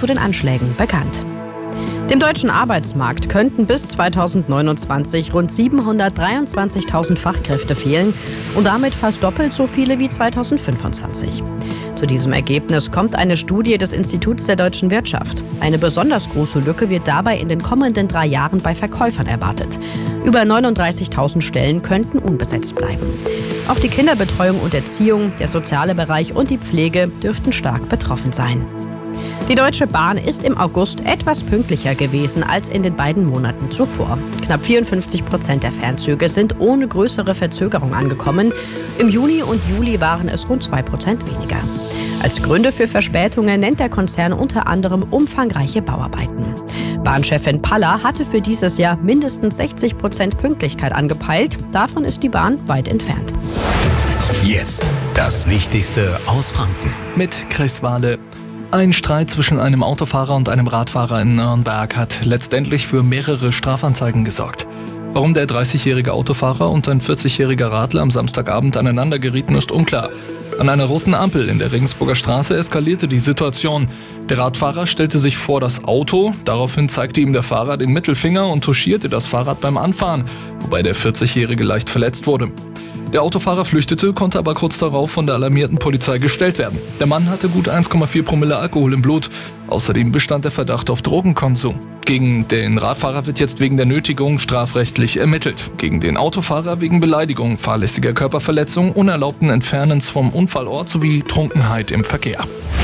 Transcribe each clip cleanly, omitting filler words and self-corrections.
zu den Anschlägen bekannt. Dem deutschen Arbeitsmarkt könnten bis 2029 rund 723.000 Fachkräfte fehlen und damit fast doppelt so viele wie 2025. Zu diesem Ergebnis kommt eine Studie des Instituts der deutschen Wirtschaft. Eine besonders große Lücke wird dabei in den kommenden 3 Jahren bei Verkäufern erwartet. Über 39.000 Stellen könnten unbesetzt bleiben. Auch die Kinderbetreuung und Erziehung, der soziale Bereich und die Pflege dürften stark betroffen sein. Die Deutsche Bahn ist im August etwas pünktlicher gewesen als in den beiden Monaten zuvor. Knapp 54% der Fernzüge sind ohne größere Verzögerung angekommen. Im Juni und Juli waren es rund 2% weniger. Als Gründe für Verspätungen nennt der Konzern unter anderem umfangreiche Bauarbeiten. Bahnchefin Paller hatte für dieses Jahr mindestens 60% Pünktlichkeit angepeilt. Davon ist die Bahn weit entfernt. Jetzt das Wichtigste aus Franken. Mit Chris Wahle. Ein Streit zwischen einem Autofahrer und einem Radfahrer in Nürnberg hat letztendlich für mehrere Strafanzeigen gesorgt. Warum der 30-jährige Autofahrer und ein 40-jähriger Radler am Samstagabend aneinander gerieten, ist unklar. An einer roten Ampel in der Regensburger Straße eskalierte die Situation. Der Radfahrer stellte sich vor das Auto, daraufhin zeigte ihm der Fahrer den Mittelfinger und touchierte das Fahrrad beim Anfahren, wobei der 40-jährige leicht verletzt wurde. Der Autofahrer flüchtete, konnte aber kurz darauf von der alarmierten Polizei gestellt werden. Der Mann hatte gut 1,4 Promille Alkohol im Blut. Außerdem bestand der Verdacht auf Drogenkonsum. Gegen den Radfahrer wird jetzt wegen der Nötigung strafrechtlich ermittelt. Gegen den Autofahrer wegen Beleidigung, fahrlässiger Körperverletzung, unerlaubten Entfernens vom Unfallort sowie Trunkenheit im Verkehr.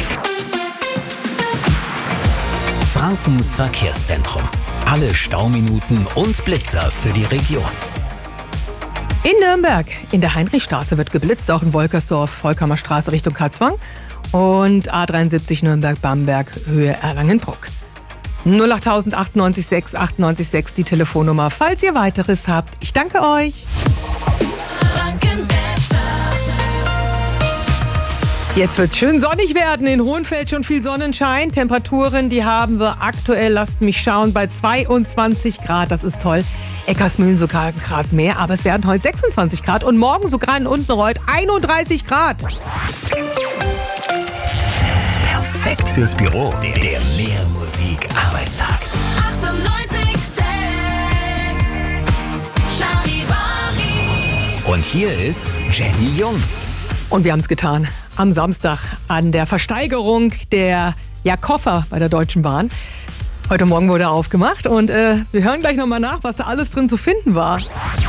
Frankens Verkehrszentrum. Alle Stauminuten und Blitzer für die Region. In Nürnberg, in der Heinrichstraße wird geblitzt, auch in Wolkersdorf, Volkamer Straße Richtung Katzwang und A73 Nürnberg-Bamberg, Höhe Erlangenbruck. 08000 98 6 98 6 die Telefonnummer, falls ihr weiteres habt. Ich danke euch. Jetzt wird schön sonnig werden. In Hohenfeld schon viel Sonnenschein. Temperaturen, die haben wir aktuell, lasst mich schauen, bei 22 Grad. Das ist toll. Eckersmühlen sogar einen Grad mehr, aber es werden heute 26 Grad und morgen sogar in Untenreuth 31 Grad. Perfekt fürs Büro. Der Mehr-Musik-Arbeitstag. 98,6 Charivari. Und hier ist Jenny Jung. Und wir haben es getan. Am Samstag an der Versteigerung der Koffer bei der Deutschen Bahn. Heute Morgen wurde aufgemacht und wir hören gleich nochmal nach, was da alles drin zu finden war.